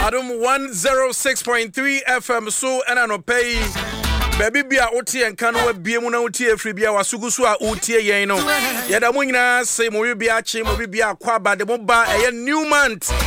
Adum 106.3 FM so and no pay. Baby bia otie enka no wabie mu na otie afri bia wasugu so a otie yen no. Yeda mo nyina say mo bia che mo bia kwa ba de mo ba eye new month.